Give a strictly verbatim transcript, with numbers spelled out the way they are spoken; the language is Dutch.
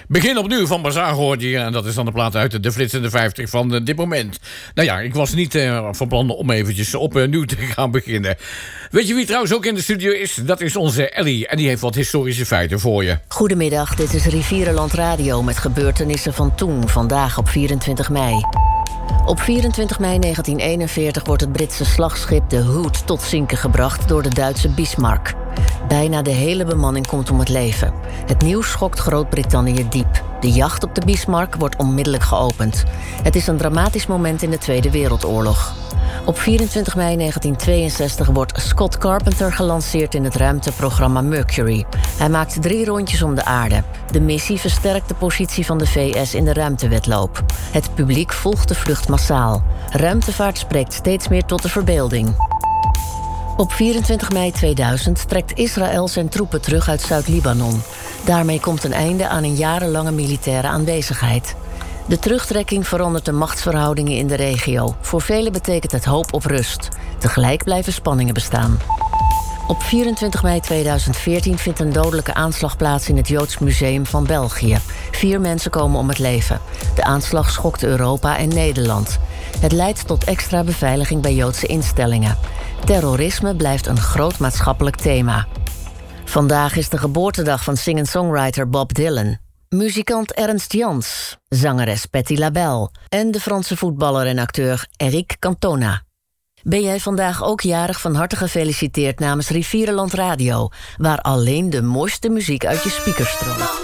Begin opnieuw van Bazaar hoort je. En dat is dan de plaat uit de flitsende vijftig van uh, dit moment. Nou ja, ik was niet uh, van plan om eventjes opnieuw uh, te gaan beginnen. Weet je wie trouwens ook in de studio is? Dat is onze Ellie. En die heeft wat historische feiten voor je. Goedemiddag, dit is Rivierenland Radio met gebeurtenissen van toen, vandaag op vierentwintig mei. Op vierentwintig mei negentien eenenveertig wordt het Britse slagschip de Hood tot zinken gebracht door de Duitse Bismarck. Bijna de hele bemanning komt om het leven. Het nieuws schokt Groot-Brittannië diep. De jacht op de Bismarck wordt onmiddellijk geopend. Het is een dramatisch moment in de Tweede Wereldoorlog. Op vierentwintig mei negentien tweeënzestig wordt Scott Carpenter gelanceerd in het ruimteprogramma Mercury. Hij maakt drie rondjes om de aarde. De missie versterkt de positie van de V S in de ruimtewedloop. Het publiek volgt de vlucht massaal. Ruimtevaart spreekt steeds meer tot de verbeelding. Op vierentwintig mei tweeduizend trekt Israël zijn troepen terug uit Zuid-Libanon. Daarmee komt een einde aan een jarenlange militaire aanwezigheid. De terugtrekking verandert de machtsverhoudingen in de regio. Voor velen betekent het hoop op rust. Tegelijk blijven spanningen bestaan. Op vierentwintig mei tweeduizend veertien vindt een dodelijke aanslag plaats in het Joods Museum van België. Vier mensen komen om het leven. De aanslag schokt Europa en Nederland. Het leidt tot extra beveiliging bij Joodse instellingen. Terrorisme blijft een groot maatschappelijk thema. Vandaag is de geboortedag van singer-songwriter Bob Dylan. Muzikant Ernst Jans, zangeres Patti LaBelle en de Franse voetballer en acteur Eric Cantona. Ben jij vandaag ook jarig? Van harte gefeliciteerd namens Rivierenland Radio, waar alleen de mooiste muziek uit je speakers stroomt.